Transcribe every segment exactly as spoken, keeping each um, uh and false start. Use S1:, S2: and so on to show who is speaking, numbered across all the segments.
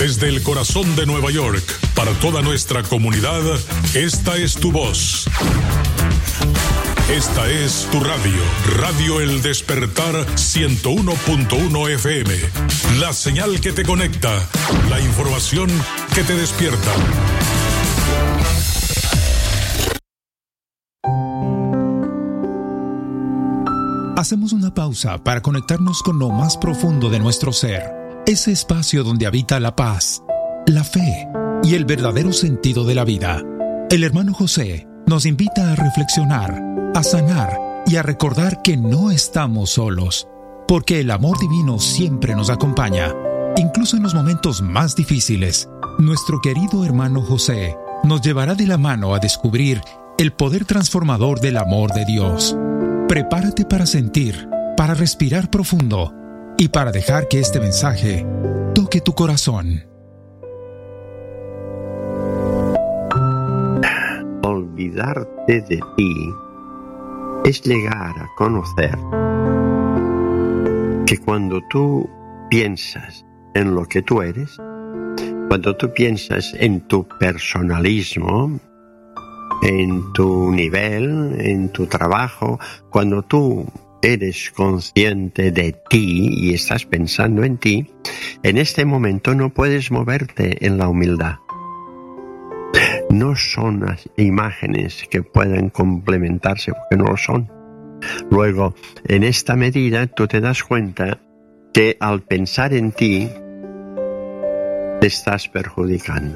S1: Desde el corazón de Nueva York, para toda nuestra comunidad, esta es tu voz. Esta es tu radio, Radio El Despertar ciento uno punto uno F M. La señal que te conecta, la información que te despierta.
S2: Hacemos una pausa para conectarnos con lo más profundo de nuestro ser. Ese espacio donde habita la paz, la fe y el verdadero sentido de la vida. El hermano José nos invita a reflexionar, a sanar y a recordar que no estamos solos, porque el amor divino siempre nos acompaña, incluso en los momentos más difíciles. Nuestro querido hermano José nos llevará de la mano a descubrir el poder transformador del amor de Dios. Prepárate para sentir, para respirar profundo y para dejar que este mensaje toque tu corazón.
S3: Olvidarte de ti es llegar a conocer que cuando tú piensas en lo que tú eres, cuando tú piensas en tu personalismo, en tu nivel, en tu trabajo, cuando tú eres consciente de ti y estás pensando en ti, en este momento no puedes moverte en la humildad. No son las imágenes que puedan complementarse porque no lo son. Luego, en esta medida, tú te das cuenta que al pensar en ti, te estás perjudicando.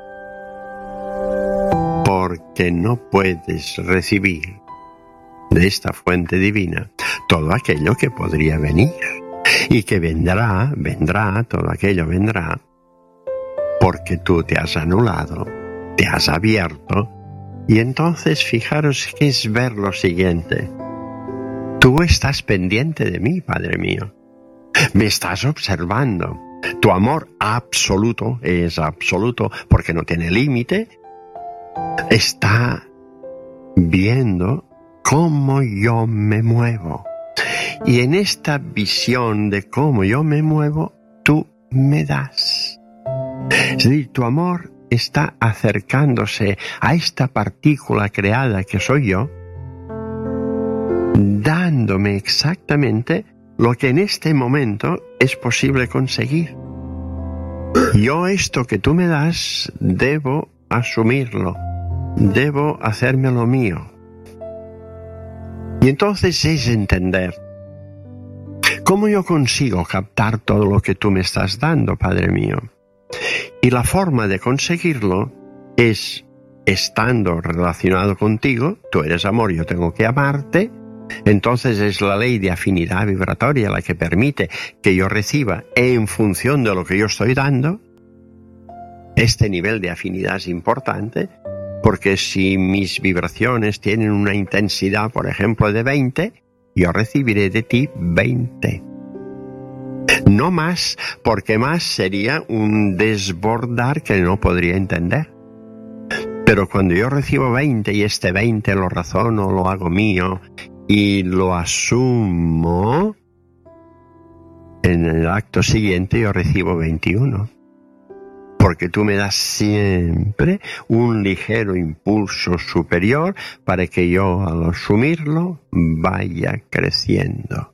S3: Porque no puedes recibir de esta fuente divina todo aquello que podría venir y que vendrá, vendrá, todo aquello vendrá porque tú te has anulado, te has abierto. Y entonces fijaros que es ver lo siguiente: tú estás pendiente de mí, Padre mío, me estás observando, tu amor absoluto es absoluto porque no tiene límite, está viendo cómo yo me muevo. Y en esta visión de cómo yo me muevo, tú me das. Es decir, tu amor está acercándose a esta partícula creada que soy yo, dándome exactamente lo que en este momento es posible conseguir. Yo esto que tú me das, debo asumirlo, debo hacérmelo mío. Y entonces es entender cómo yo consigo captar todo lo que tú me estás dando, Padre mío. Y la forma de conseguirlo es estando relacionado contigo. Tú eres amor, yo tengo que amarte. Entonces es la ley de afinidad vibratoria la que permite que yo reciba en función de lo que yo estoy dando. Este nivel de afinidad es importante, porque si mis vibraciones tienen una intensidad, por ejemplo, de veinte, yo recibiré de ti veinte. No más, porque más sería un desbordar que no podría entender. Pero cuando yo recibo veinte y este veinte lo razono, lo hago mío y lo asumo, en el acto siguiente yo recibo veintiuno. Porque tú me das siempre un ligero impulso superior para que yo, al asumirlo, vaya creciendo.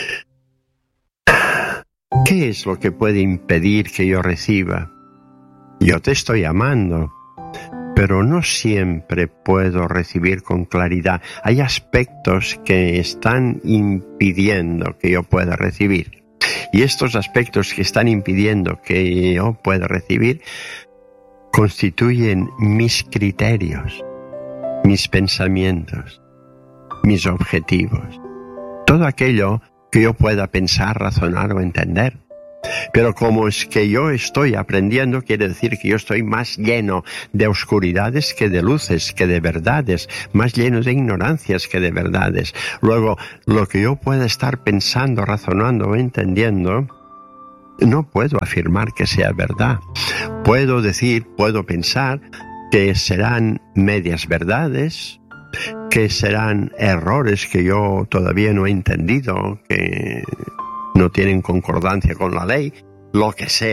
S3: ¿Qué es lo que puede impedir que yo reciba? Yo te estoy amando, pero no siempre puedo recibir con claridad. Hay aspectos que están impidiendo que yo pueda recibir. Y estos aspectos que están impidiendo que yo pueda recibir constituyen mis criterios, mis pensamientos, mis objetivos. Todo aquello que yo pueda pensar, razonar o entender. Pero como es que yo estoy aprendiendo, quiere decir que yo estoy más lleno de oscuridades que de luces, que de verdades, más lleno de ignorancias que de verdades. Luego, lo que yo pueda estar pensando, razonando o entendiendo, no puedo afirmar que sea verdad. Puedo decir, puedo pensar que serán medias verdades, que serán errores que yo todavía no he entendido, que no tienen concordancia con la ley, lo que sea.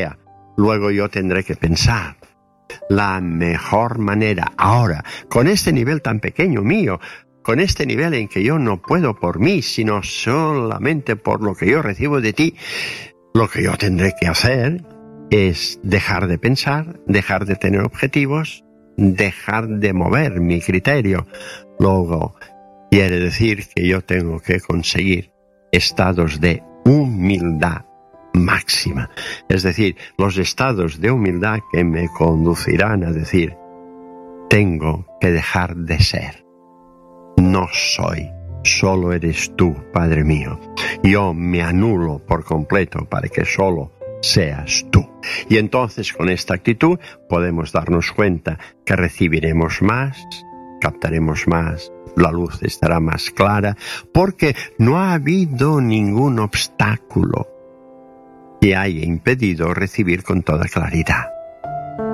S3: luego yo tendré que pensar la mejor manera ahora, con este nivel tan pequeño mío, con este nivel en que yo no puedo por mí, sino solamente por lo que yo recibo de ti, lo que yo tendré que hacer es dejar de pensar, dejar de tener objetivos, dejar de mover mi criterio. Luego, quiere decir que yo tengo que conseguir estados de humildad máxima. Es decir, los estados de humildad que me conducirán a decir, tengo que dejar de ser. No soy, solo eres tú, Padre mío. Yo me anulo por completo para que solo seas tú. Y entonces con esta actitud podemos darnos cuenta que recibiremos más, captaremos más, la luz estará más clara, porque no ha habido ningún obstáculo que haya impedido recibir con toda claridad.